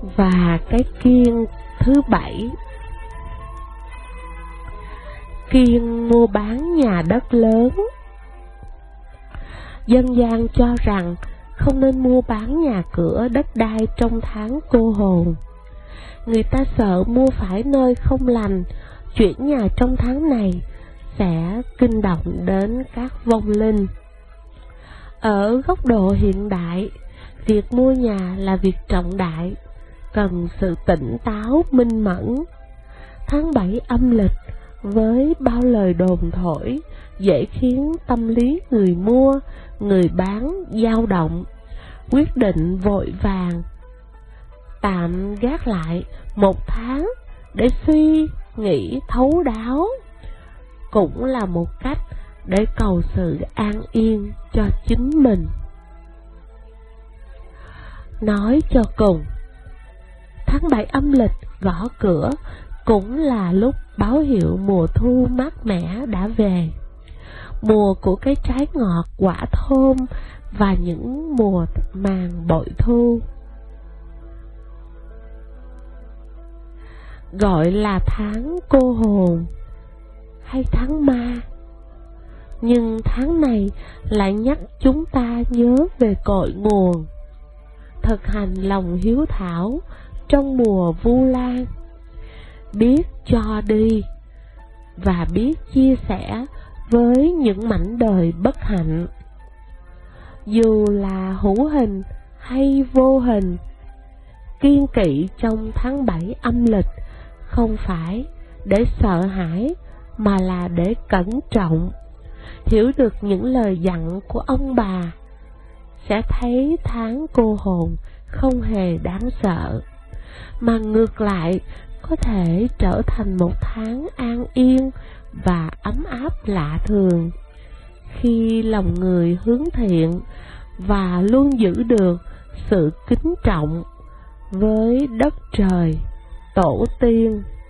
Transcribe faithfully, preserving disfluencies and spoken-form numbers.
Và cái kiêng thứ bảy, kiêng mua bán nhà đất lớn. Dân gian cho rằng không nên mua bán nhà cửa đất đai trong tháng cô hồn. Người ta sợ mua phải nơi không lành, chuyển nhà trong tháng này sẽ kinh động đến các vong linh. Ở góc độ hiện đại, việc mua nhà là việc trọng đại, cần sự tỉnh táo minh mẫn. Tháng bảy âm lịch với bao lời đồn thổi dễ khiến tâm lý người mua, người bán dao động, quyết định vội vàng tạm gác lại một tháng để suy nghĩ thấu đáo, cũng là một cách để cầu sự an yên cho chính mình. Nói cho cùng, tháng bảy âm lịch gõ cửa cũng là lúc báo hiệu mùa thu mát mẻ đã về, mùa của cái trái ngọt quả thơm và những mùa màng bội thu. Gọi là tháng cô hồn hay tháng ma, nhưng tháng này lại nhắc chúng ta nhớ về cội nguồn, thực hành lòng hiếu thảo trong mùa Vu Lan, biết cho đi và biết chia sẻ với những mảnh đời bất hạnh. Dù là hữu hình hay vô hình, kiêng kỵ trong tháng bảy âm lịch không phải để sợ hãi mà là để cẩn trọng. Hiểu được những lời dặn của ông bà, sẽ thấy tháng cô hồn không hề đáng sợ, mà ngược lại có thể trở thành một tháng an yên và ấm áp lạ thường, khi lòng người hướng thiện và luôn giữ được sự kính trọng với đất trời, tổ tiên.